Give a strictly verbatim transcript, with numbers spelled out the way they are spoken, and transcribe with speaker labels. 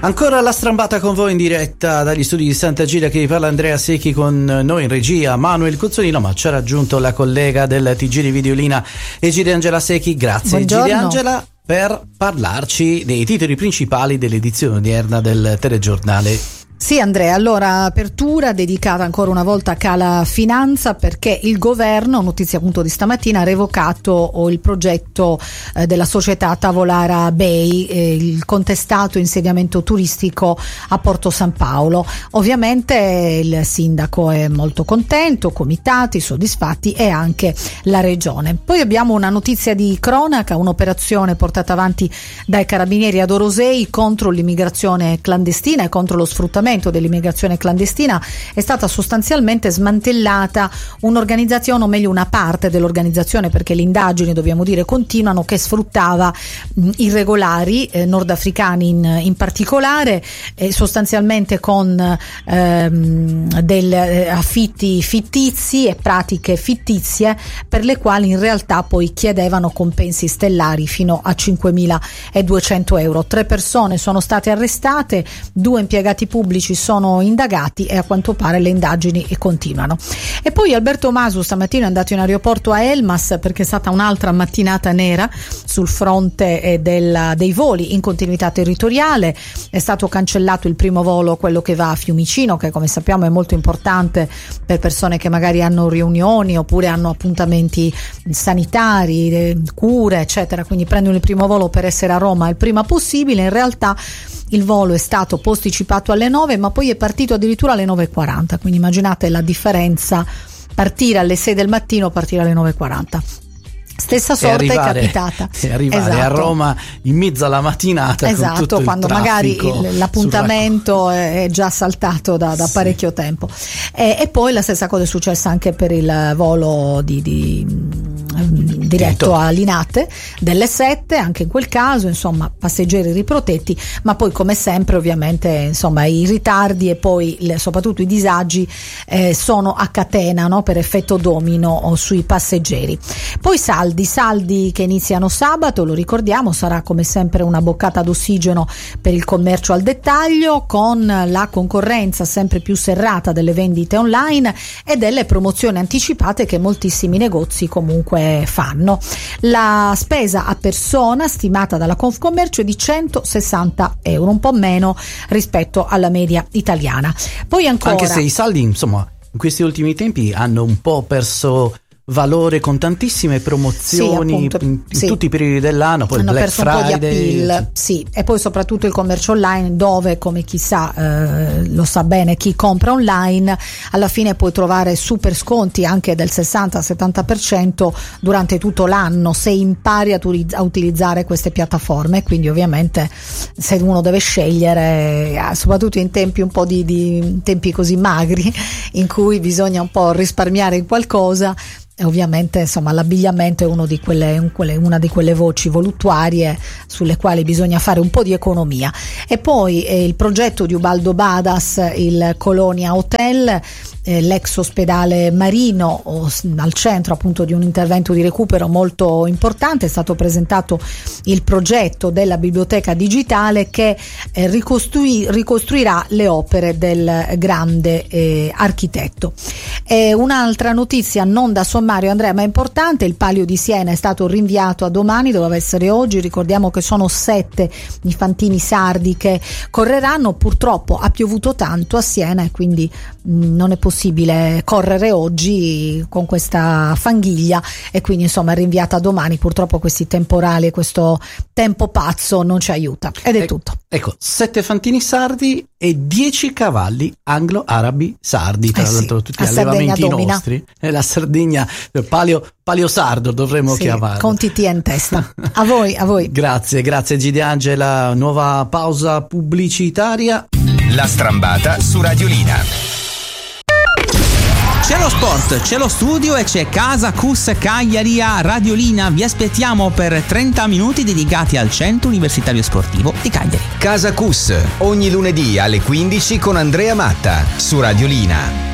Speaker 1: Ancora la strambata con voi in diretta dagli studi di Sant'Agila, che vi parla Andrea Secchi, con noi in regia Manuel Cozzolino, ma ci ha raggiunto la collega del T G di Videolina Egide Angela Secchi. Grazie Egide Angela per parlarci dei titoli principali dell'edizione odierna del telegiornale.
Speaker 2: Sì Andrea, allora apertura dedicata ancora una volta a Cala Finanza, perché il governo, notizia appunto di stamattina, ha revocato il progetto eh, della società Tavolara Bay, eh, il contestato insediamento turistico a Porto San Paolo. Ovviamente il sindaco è molto contento, comitati soddisfatti e anche la regione. Poi abbiamo una notizia di cronaca, un'operazione portata avanti dai carabinieri ad Orosei contro l'immigrazione clandestina e contro lo sfruttamento dell'immigrazione clandestina. È stata sostanzialmente smantellata un'organizzazione, o meglio una parte dell'organizzazione, perché le indagini, dobbiamo dire, continuano, che sfruttava mh, irregolari eh, nordafricani in, in particolare, eh, sostanzialmente con ehm, del, eh, affitti fittizi e pratiche fittizie, per le quali in realtà poi chiedevano compensi stellari fino a cinquemiladuecento euro. Tre persone sono state arrestate, due impiegati pubblici sono indagati e a quanto pare le indagini continuano. E poi Alberto Masu stamattina è andato in aeroporto a Elmas, perché è stata un'altra mattinata nera sul fronte della, dei voli in continuità territoriale. È stato cancellato il primo volo, quello che va a Fiumicino, che come sappiamo è molto importante per persone che magari hanno riunioni oppure hanno appuntamenti sanitari, cure eccetera, quindi prendono il primo volo per essere a Roma il prima possibile. In realtà il volo è stato posticipato alle nove, ma poi è partito addirittura alle nove e quaranta, quindi immaginate la differenza, partire alle sei del mattino, partire alle nove e quaranta. Stessa sorte arrivare, è capitata
Speaker 1: e arrivare esatto. a Roma in mezzo alla mattinata,
Speaker 2: esatto,
Speaker 1: con tutto
Speaker 2: quando
Speaker 1: il
Speaker 2: magari il, l'appuntamento è già saltato da, da sì. parecchio tempo. E, e poi la stessa cosa è successa anche per il volo di, di diretto a Linate delle sette, anche in quel caso insomma passeggeri riprotetti, ma poi come sempre ovviamente insomma i ritardi e poi le, soprattutto i disagi eh, sono a catena, no? Per effetto domino sui passeggeri. Poi saldi, saldi che iniziano sabato, lo ricordiamo, sarà come sempre una boccata d'ossigeno per il commercio al dettaglio, con la concorrenza sempre più serrata delle vendite online e delle promozioni anticipate che moltissimi negozi comunque fanno. La spesa a persona stimata dalla Confcommercio è di centosessanta euro, un po' meno rispetto alla media italiana. Poi ancora,
Speaker 1: anche se i saldi insomma in questi ultimi tempi hanno un po' perso valore, con tantissime promozioni sì, appunto, in, in sì. tutti i periodi dell'anno, poi
Speaker 2: hanno
Speaker 1: Black
Speaker 2: perso
Speaker 1: Friday,
Speaker 2: un po' di appeal, sì, e poi soprattutto il commercio online, dove come chi sa eh, lo sa bene chi compra online, alla fine puoi trovare super sconti anche del sessanta settanta per cento durante tutto l'anno se impari a, turiz- a utilizzare queste piattaforme. Quindi ovviamente se uno deve scegliere, soprattutto in tempi un po' di, di tempi così magri in cui bisogna un po' risparmiare in qualcosa, e ovviamente insomma l'abbigliamento è uno di quelle, una di quelle voci voluttuarie sulle quali bisogna fare un po' di economia. E poi eh, il progetto di Ubaldo Badas, il Colonia Hotel, eh, l'ex ospedale marino, o, al centro appunto di un intervento di recupero molto importante. È stato presentato il progetto della biblioteca digitale che eh, ricostrui, ricostruirà le opere del grande eh, architetto. E un'altra notizia non da sommario, Andrea, ma è importante: il Palio di Siena è stato rinviato a domani, doveva essere oggi. Ricordiamo che sono sette i fantini sardi che correranno. Purtroppo ha piovuto tanto a Siena e quindi mh, non è possibile correre oggi con questa fanghiglia, e quindi insomma è rinviata a domani. Purtroppo questi temporali e questo tempo pazzo non ci aiuta, ed è
Speaker 1: e-
Speaker 2: tutto.
Speaker 1: Ecco, sette fantini sardi e dieci cavalli anglo-arabi sardi, tra
Speaker 2: eh sì,
Speaker 1: l'altro tutti allevamenti nostri. È la Sardegna, palio, palio sardo dovremmo
Speaker 2: sì,
Speaker 1: chiamarlo.
Speaker 2: Con T T in testa. A voi, a voi.
Speaker 1: Grazie, grazie Gide Angela. Nuova pausa pubblicitaria.
Speaker 3: La strambata su Radiolina.
Speaker 4: C'è lo sport, c'è lo studio e c'è Casa Cus Cagliari a Radiolina. Vi aspettiamo per trenta minuti dedicati al Centro Universitario Sportivo di Cagliari.
Speaker 3: Casa Cus, ogni lunedì alle quindici con Andrea Matta su Radiolina.